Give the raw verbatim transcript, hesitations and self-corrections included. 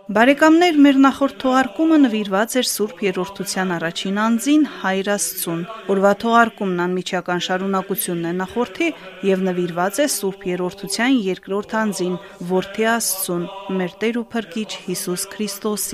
Բարեկամներ, մեր նախորդ թողարկումը նվիրված էր Սուրբ Երրորդության առաջին անձին Հայր Աստծուն։ Օրվա թողարկումն անմիջական շարունակությունն է նախորդի եւ նվիրված է Սուրբ Երրորդության երկրորդ անձին Որդի Աստծուն, մեր Տեր ու Փրկիչ Հիսուս Քրիստոսին։